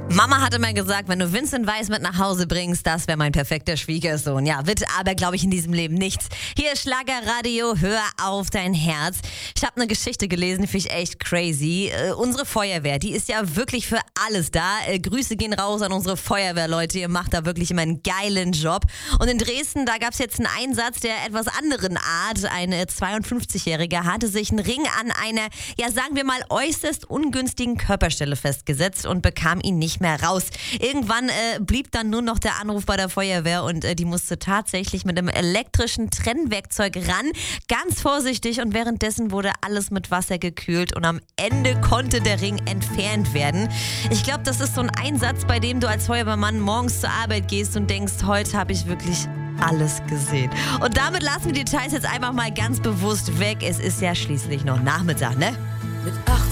Mama hatte mal gesagt, wenn du Vincent Weiss mit nach Hause bringst, das wäre mein perfekter Schwiegersohn. Ja, wird aber, glaube ich, in diesem Leben nichts. Hier ist Schlagerradio, hör auf dein Herz. Ich habe eine Geschichte gelesen, die finde ich echt crazy. Unsere Feuerwehr, die ist ja wirklich für alles da. Grüße gehen raus an unsere Feuerwehrleute, ihr macht da wirklich immer einen geilen Job. Und in Dresden, da gab es jetzt einen Einsatz der etwas anderen Art. Eine 52-Jährige hatte sich einen Ring an einer, ja sagen wir mal, äußerst ungünstigen Körperstelle festgesetzt und bekam ihn nicht mehr raus. Irgendwann blieb dann nur noch der Anruf bei der Feuerwehr und die musste tatsächlich mit einem elektrischen Trennwerkzeug ran. Ganz vorsichtig und währenddessen wurde alles mit Wasser gekühlt und am Ende konnte der Ring entfernt werden. Ich glaube, das ist so ein Einsatz, bei dem du als Feuerwehrmann morgens zur Arbeit gehst und denkst, heute habe ich wirklich alles gesehen. Und damit lassen wir die Details jetzt einfach mal ganz bewusst weg. Es ist ja schließlich noch Nachmittag, ne? Mit 8